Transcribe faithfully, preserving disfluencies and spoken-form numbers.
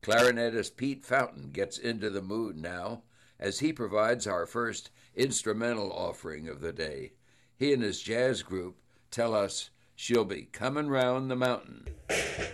Clarinetist Pete Fountain gets into the mood now as he provides our first instrumental offering of the day. He and his jazz group tell us she'll be coming round the mountain.